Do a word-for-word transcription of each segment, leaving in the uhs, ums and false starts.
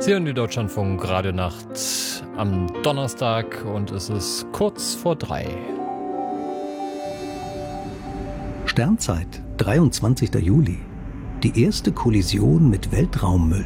Sie hören die Deutschlandfunk Radionacht am Donnerstag und es ist kurz vor drei. Sternzeit, dreiundzwanzigster Juli. Die erste Kollision mit Weltraummüll.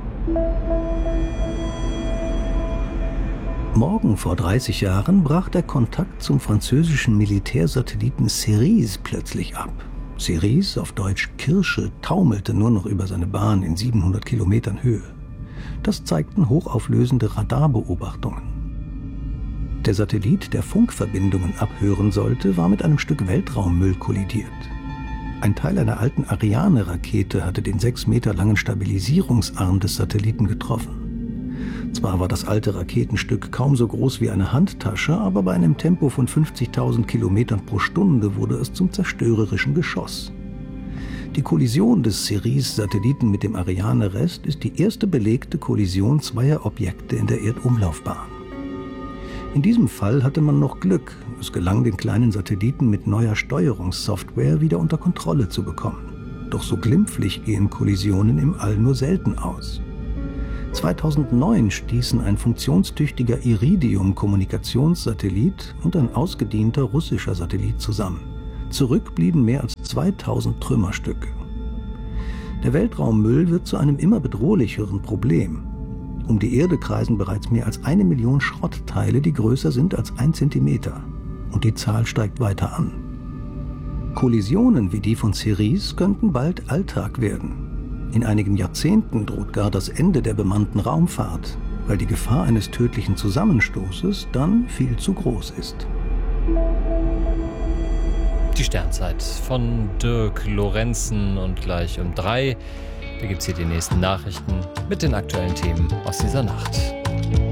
Morgen vor dreißig Jahren brach der Kontakt zum französischen Militärsatelliten Cerise plötzlich ab. Cerise, auf Deutsch Kirsche, taumelte nur noch über seine Bahn in siebenhundert Kilometern Höhe. Das zeigten hochauflösende Radarbeobachtungen. Der Satellit, der Funkverbindungen abhören sollte, war mit einem Stück Weltraummüll kollidiert. Ein Teil einer alten Ariane-Rakete hatte den sechs Meter langen Stabilisierungsarm des Satelliten getroffen. Zwar war das alte Raketenstück kaum so groß wie eine Handtasche, aber bei einem Tempo von fünfzigtausend Kilometern pro Stunde wurde es zum zerstörerischen Geschoss. Die Kollision des Cerise-Satelliten mit dem Ariane-Rest ist die erste belegte Kollision zweier Objekte in der Erdumlaufbahn. In diesem Fall hatte man noch Glück. Es gelang, den kleinen Satelliten mit neuer Steuerungssoftware wieder unter Kontrolle zu bekommen. Doch so glimpflich gehen Kollisionen im All nur selten aus. zweitausendneun stießen ein funktionstüchtiger Iridium-Kommunikationssatellit und ein ausgedienter russischer Satellit zusammen. Zurück blieben mehr als zweitausend Trümmerstücke. Der Weltraummüll wird zu einem immer bedrohlicheren Problem. Um die Erde kreisen bereits mehr als eine Million Schrottteile, die größer sind als ein Zentimeter. Und die Zahl steigt weiter an. Kollisionen wie die von Cerise könnten bald Alltag werden. In einigen Jahrzehnten droht gar das Ende der bemannten Raumfahrt, weil die Gefahr eines tödlichen Zusammenstoßes dann viel zu groß ist. Die Sternzeit von Dirk Lorenzen und gleich um drei. Da gibt es hier die nächsten Nachrichten mit den aktuellen Themen aus dieser Nacht.